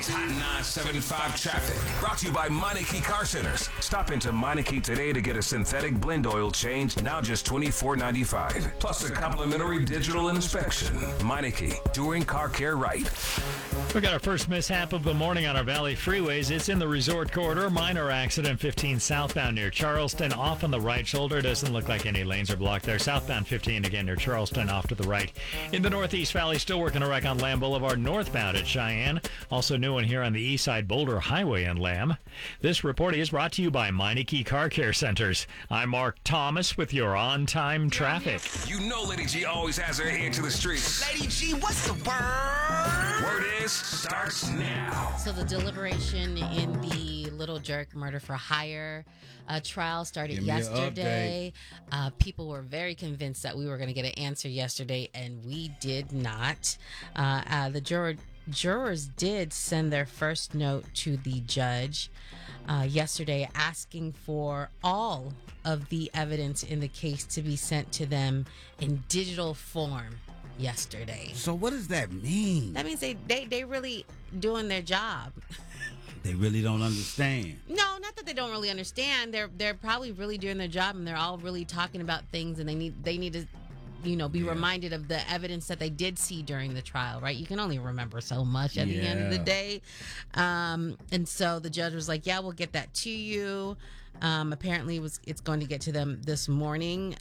Valley's Hot 975 traffic. Brought to you by Meineke Car Centers. Stop into Meineke today to get a synthetic blend oil change, now just $24.95. Plus a complimentary digital inspection. Meineke, doing car care right. We got our first mishap of the morning on our Valley freeways. It's in the resort corridor. Minor accident 15 southbound near Charleston. Off on the right shoulder. Doesn't look like any lanes are blocked there. Southbound 15 again near Charleston, off to the right. In the Northeast Valley, still working a wreck on Lamb Boulevard northbound at Cheyenne. Also new one here on the east side, Boulder Highway in Lamb. This report is brought to you by Meineke Car Care Centers. I'm Mark Thomas with your on-time traffic. You know Lady G always has her ear to the streets. Lady G, what's the word? Word is, starts now. So the deliberation in the Little Jerk murder for hire trial started yesterday. People were very convinced that we were going to get an answer yesterday, and we did not. The jurors did send their first note to the judge yesterday asking for all of the evidence in the case to be sent to them in digital form yesterday. So what does that mean? That means they really doing their job. They really don't understand. No, not that they don't really understand. They're probably really doing their job, and they're all really talking about things, and they need to, be reminded of the evidence that they did see during the trial, right? You can only remember so much at the end of the day. And so the judge was like, yeah, we'll get that to you. Apparently it's going to get to them this morning.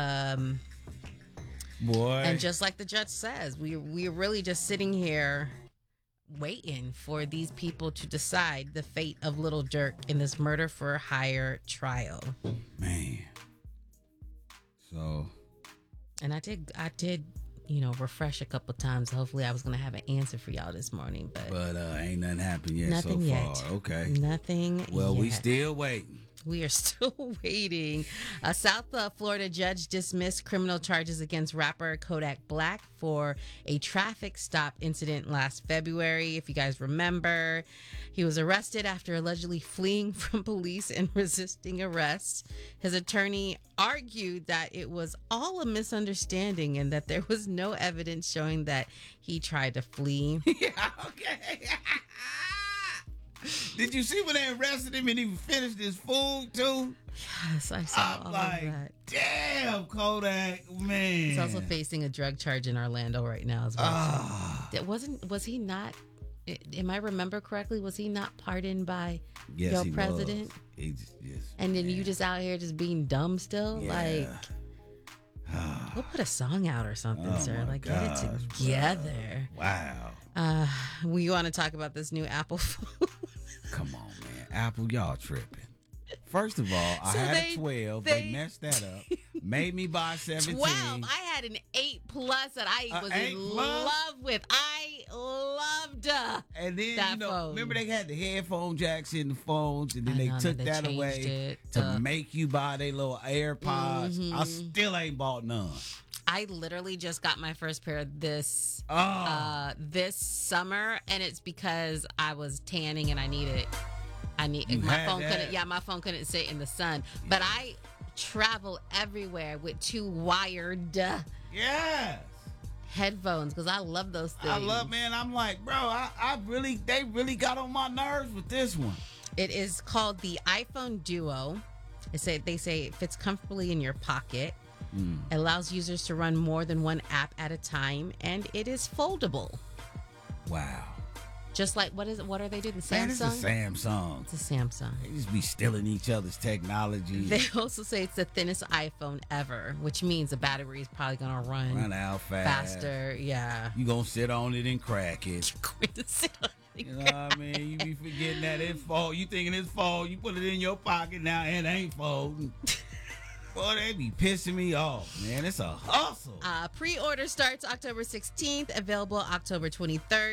Boy. And just like the judge says, we're really just sitting here waiting for these people to decide the fate of Little Dirk in this murder for hire trial. Man. So. And I did, refresh a couple times. Hopefully I was going to have an answer for y'all this morning, but ain't nothing happened yet nothing so yet. far. Okay. Nothing Well, yet. we still waiting. We are still waiting. A South Florida judge dismissed criminal charges against rapper Kodak Black for a traffic stop incident last February. If you guys remember, he was arrested after allegedly fleeing from police and resisting arrest. His attorney argued that it was all a misunderstanding and that there was no evidence showing that he tried to flee. Yeah, okay. Did you see when they arrested him and he finished his food too? Yes, I saw all of that. Damn, Kodak, man. He's also facing a drug charge in Orlando right now as well. Was he not? Am I remember correctly? Was he not pardoned by your president? Yes. And then you just out here just being dumb still? Yeah. We'll put a song out or something, sir. Like, get it together. Bro. Wow. We want to talk about this new Apple phone. Come on, man. Apple, y'all tripping. First of all, I had a 12. They messed that up. Made me buy 17. 12. I had an 8 plus that I was in love with. I loved and then, that phone. Remember they had the headphone jacks in the phones, and then they took that away to make you buy their little AirPods. Mm-hmm. I still ain't bought none. I literally just got my first pair this summer, and it's because I was tanning and my phone couldn't sit in the sun. But I travel everywhere with 2 wired headphones because I love those things. I'm like, bro, they really got on my nerves with this one. It is called the iPhone Duo. They say it fits comfortably in your pocket. It allows users to run more than one app at a time, and it is foldable. Wow. Just like, what are they doing? The Samsung? Man, it's a Samsung. It's a Samsung. They just be stealing each other's technology. They also say it's the thinnest iPhone ever, which means the battery is probably going to run out faster. Yeah. You going to sit on it and crack it. You're going to sit on it. You know what I mean? You be forgetting that it's fold. You thinking it's fold. You put it in your pocket now and it ain't folding. Boy, they be pissing me off, man. It's a hustle. Pre-order starts October 16th, available October 23rd.